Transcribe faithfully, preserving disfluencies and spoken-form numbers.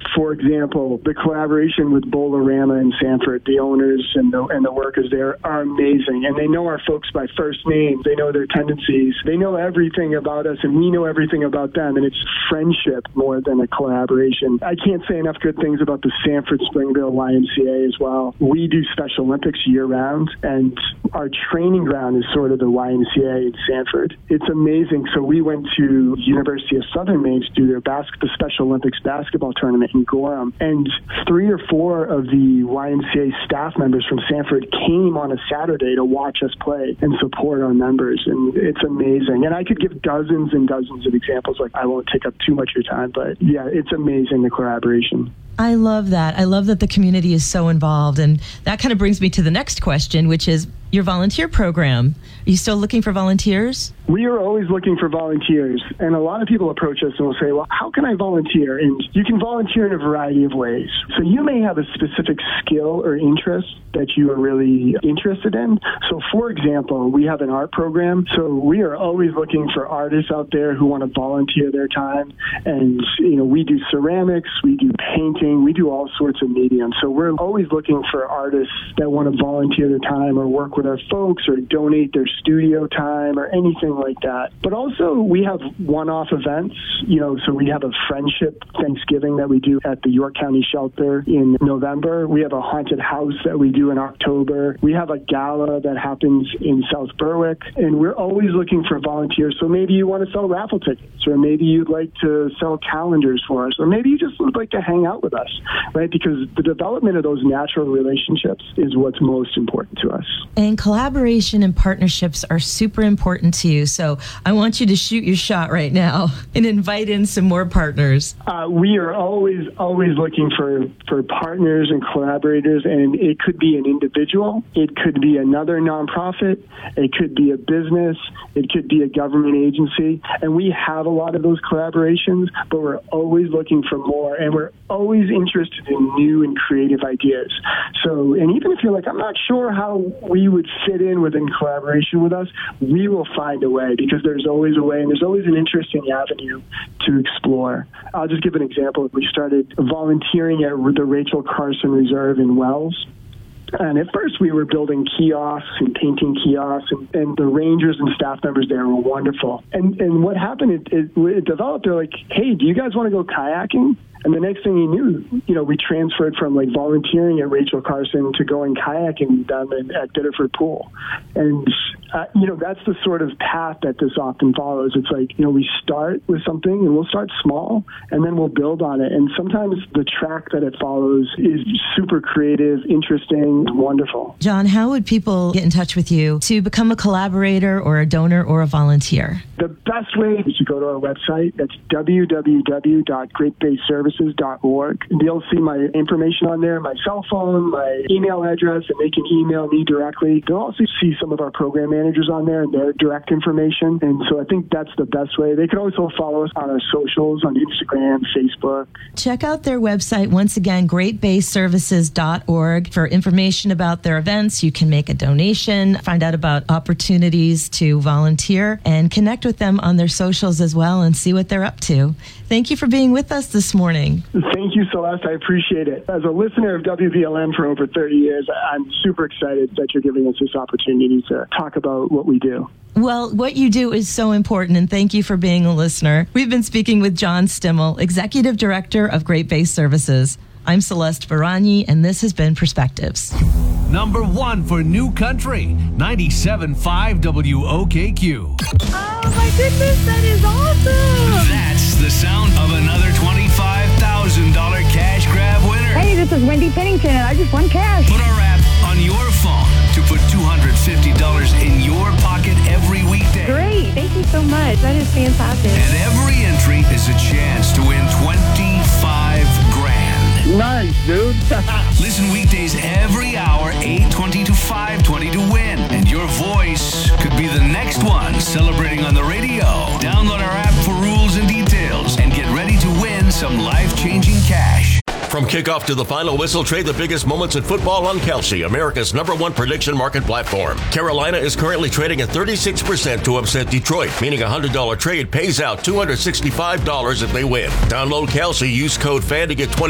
for example, the collaboration with Bolarama and Sanford, the owners and the, and the workers there are amazing. And they know our folks by first name. They know their tendencies. They know everything about us, and we know everything about them. And it's friendship more than a collaboration. I can't say enough good things about the Sanford Springville Y M C A as well. We do Special Olympics year-round, and our training ground is sort of the Y M C A in Sanford. It's amazing. So we went to University of Southern Maine to do their bas- the Special Olympics basketball tournament in Gorham, and three or four of the Y M C A staff members from Sanford came on a Saturday to watch us play and support our members, and it's amazing. And I could give dozens and dozens of examples. Like, I won't take up too much of your time, but yeah, it's amazing, the collaboration. I love that. I love that the community is so involved. And that kind of brings me to the next question, which is your volunteer program. Are you still looking for volunteers? We are always looking for volunteers. And a lot of people approach us and will say, well, how can I volunteer? And you can volunteer in a variety of ways. So you may have a specific skill or interest that you are really interested in. So, for example, we have an art program. So we are always looking for artists out there who want to volunteer their time. And, you know, we do ceramics, we do painting, we do all sorts of mediums. So we're always looking for artists that want to volunteer their time or work with our folks or donate their studio time or anything like that. But also we have one-off events, you know, so we have a friendship Thanksgiving that we do at the York County Shelter in November. We have a haunted house that we do in October. We have a gala that happens in South Berwick, and we're always looking for volunteers. So maybe you want to sell raffle tickets, or maybe you'd like to sell calendars for us, or maybe you just would like to hang out with us, right? Because the development of those natural relationships is what's most important to us. And collaboration and partnerships are super important to you. So I want you to shoot your shot right now and invite in some more partners. Uh, we are always, always looking for, for partners and collaborators, and it could be an individual, it could be another nonprofit, it could be a business, it could be a government agency, and we have a lot of those collaborations, but we're always looking for more, and we're always interested in new and creative ideas. So, and even if you're like, I'm not sure how we would fit in within collaboration with us, we will find a way, because there's always a way, and there's always an interesting avenue to explore. I'll just give an example. We started volunteering at the Rachel Carson Reserve in Wells. And at first we were building kiosks and painting kiosks, and, and the rangers and staff members there were wonderful. And and what happened, it, it, it developed, they're like, hey, do you guys want to go kayaking? And the next thing you knew, you know, we transferred from like volunteering at Rachel Carson to going kayaking down in, at Biddeford Pool. And, uh, you know, that's the sort of path that this often follows. It's like, you know, we start with something and we'll start small and then we'll build on it. And sometimes the track that it follows is super creative, interesting, wonderful. John, how would people get in touch with you to become a collaborator or a donor or a volunteer? The best way is to go to our website. That's w w w dot great bay services dot org. They'll see my information on there, my cell phone, my email address, and they can email me directly. They'll also see some of our program managers on there and their direct information. And so I think that's the best way. They can also follow us on our socials, on Instagram, Facebook. Check out their website, once again, great bay services dot org, for information about their events. You can make a donation, find out about opportunities to volunteer, and connect with them on their socials as well and see what they're up to. Thank you for being with us this morning. Thank you, Celeste. I appreciate it. As a listener of W B L M for over thirty years, I'm super excited that you're giving us this opportunity to talk about what we do. Well, what you do is so important, and thank you for being a listener. We've been speaking with John Stimmel, Executive Director of Great Bay Services. I'm Celeste Baragni, and this has been Perspectives. Number one for New Country, ninety-seven point five W O K Q. Oh my goodness, that is awesome! That's the sound of another twenty-five thousand dollars cash grab winner. Hey, this is Wendy Pennington, and I just won cash. Put our app on your phone to put two hundred fifty dollars in your pocket every weekday. Great, thank you so much. That is fantastic. And every entry is a chance to win twenty-five grand. Nice, dude. Listen weekdays every hour, eight twenty to five twenty to win. And your voice could be the next one celebrating on the radio. Download our app for rules and details and get ready to win some life-changing cash. From kickoff to the final whistle, trade the biggest moments in football on Kalshi, America's number one prediction market platform. Carolina is currently trading at thirty-six percent to upset Detroit, meaning a one hundred dollars trade pays out two hundred sixty-five dollars if they win. Download Kalshi, use code FAN to get twenty